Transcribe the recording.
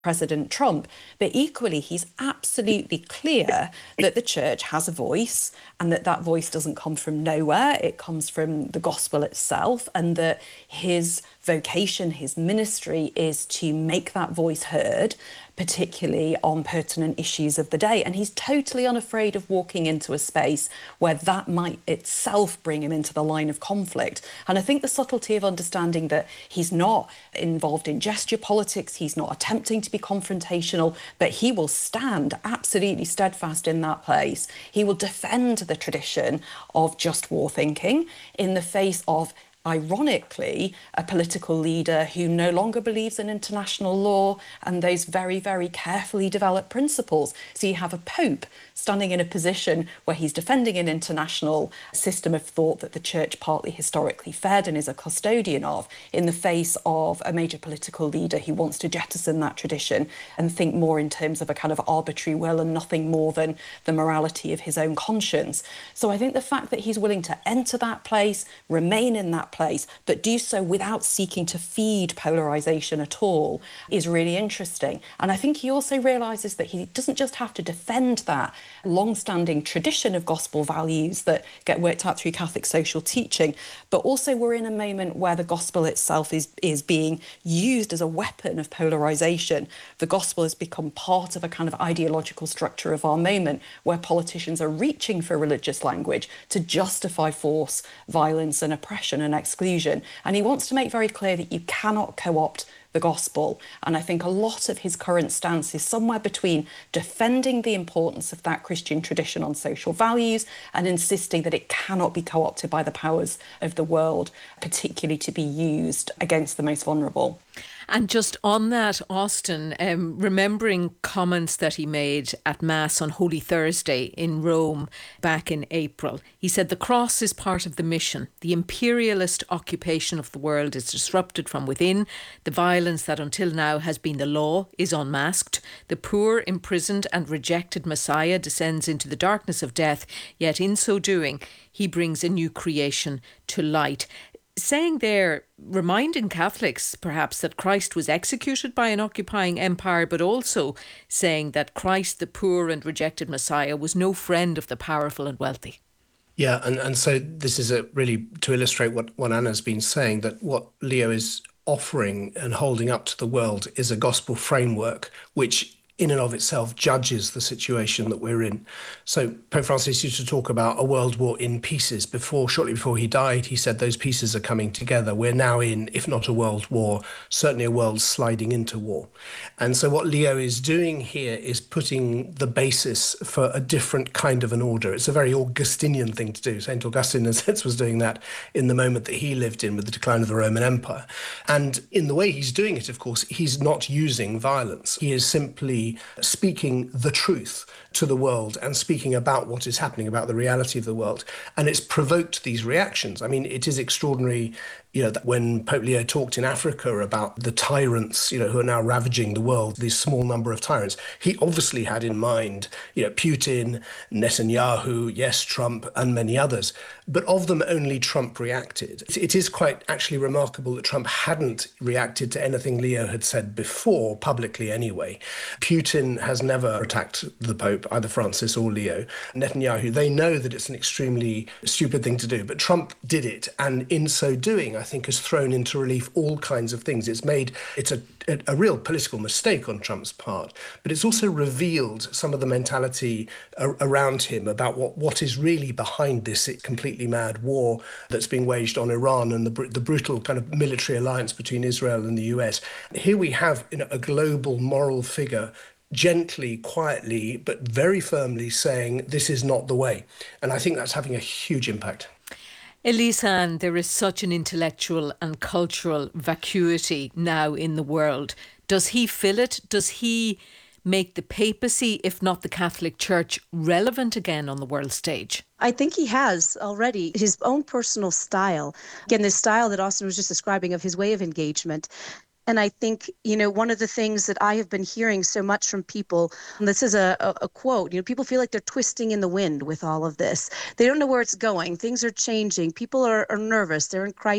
President Trump. But equally, he's absolutely clear that the church has a voice and that that voice doesn't come from nowhere. It comes from the gospel itself, and that his vocation, his ministry is to make that voice heard, particularly on pertinent issues of the day. And he's totally unafraid of walking into a space where that might itself bring him into the line of conflict. And I think the subtlety of understanding that he's not involved in gesture politics, he's not attempting to be confrontational, but he will stand absolutely steadfast in that place. He will defend the tradition of just war thinking in the face of, ironically, a political leader who no longer believes in international law and those very, very carefully developed principles. So you have a pope standing in a position where he's defending an international system of thought that the church partly historically fed and is a custodian of, in the face of a major political leader who wants to jettison that tradition and think more in terms of a kind of arbitrary will and nothing more than the morality of his own conscience. So I think the fact that he's willing to enter that place, remain in that place, but do so without seeking to feed polarisation at all is really interesting. And I think he also realises that he doesn't just have to defend that long-standing tradition of gospel values that get worked out through Catholic social teaching, but also we're in a moment where the gospel itself is being used as a weapon of polarisation. The gospel has become part of a kind of ideological structure of our moment where politicians are reaching for religious language to justify force, violence and oppression and exclusion. And he wants to make very clear that you cannot co-opt the gospel. And I think a lot of his current stance is somewhere between defending the importance of that Christian tradition on social values and insisting that it cannot be co-opted by the powers of the world, particularly to be used against the most vulnerable. And just on that, Austin, remembering comments that he made at Mass on Holy Thursday in Rome back in April, he said the cross is part of the mission. The imperialist occupation of the world is disrupted from within. The violence that until now has been the law is unmasked. The poor, imprisoned and rejected Messiah descends into the darkness of death, yet in so doing, he brings a new creation to light. Saying there, reminding Catholics perhaps that Christ was executed by an occupying empire, but also saying that Christ, the poor and rejected Messiah, was no friend of the powerful and wealthy. Yeah, and so this is really to illustrate what Anna's been saying, that what Leo is offering and holding up to the world is a gospel framework which in and of itself judges the situation that we're in. So Pope Francis used to talk about a world war in pieces. Shortly before he died, he said those pieces are coming together. We're now in, if not a world war, certainly a world sliding into war. And so what Leo is doing here is putting the basis for a different kind of an order. It's a very Augustinian thing to do. St. Augustine, in a sense, was doing that in the moment that he lived in with the decline of the Roman Empire. And in the way he's doing it, of course, he's not using violence. He is simply speaking the truth to the world and speaking about what is happening, about the reality of the world. And it's provoked these reactions. I mean, it is extraordinary, that when Pope Leo talked in Africa about the tyrants, who are now ravaging the world, this small number of tyrants, he obviously had in mind, Putin, Netanyahu, yes, Trump, and many others. But of them, only Trump reacted. It is quite actually remarkable that Trump hadn't reacted to anything Leo had said before, publicly anyway. Putin has never attacked the Pope, either Francis or Leo. Netanyahu, they know that it's an extremely stupid thing to do, but Trump did it. And in so doing, I think, has thrown into relief all kinds of things. It's a real political mistake on Trump's part, but it's also revealed some of the mentality around him about what is really behind this completely mad war that's being waged on Iran and the brutal kind of military alliance between Israel and the US. Here we have a global moral figure gently, quietly, but very firmly saying this is not the way. And I think that's having a huge impact. Elise-Anne, there is such an intellectual and cultural vacuity now in the world. Does he fill it? Does he make the papacy, if not the Catholic Church, relevant again on the world stage? I think he has already his own personal style. Again, this style that Austin was just describing of his way of engagement. And I think, one of the things that I have been hearing so much from people, and this is a quote, people feel like they're twisting in the wind with all of this. They don't know where it's going. Things are changing. People are nervous. They're in crisis.